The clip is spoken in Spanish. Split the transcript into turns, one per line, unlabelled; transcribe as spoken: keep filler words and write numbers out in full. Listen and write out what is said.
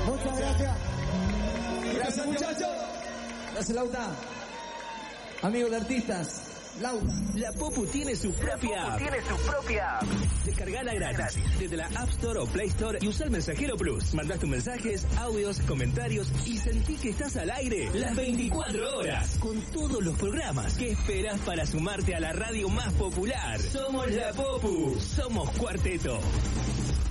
Muchas gracias. Gracias, muchachos. Gracias, Lauta. Amigos de artistas. Lauta.
La Popu tiene su propia app.
Tiene su propia app.
Descargala gratis desde la App Store o Play Store y usa el Mensajero Plus. Mandás tus mensajes, audios, comentarios y sentí que estás al aire las veinticuatro horas con todos los programas. ¿Qué esperás para sumarte a la radio más popular? Somos la Popu. Somos Cuarteto.